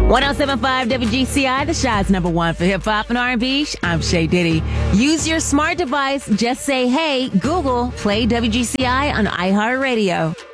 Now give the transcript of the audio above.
1075 WGCI, the Shy's #1 for hip hop and R&B. I'm Shay Diddy. Use your smart device. Just say, hey, Google, play WGCI on iHeartRadio.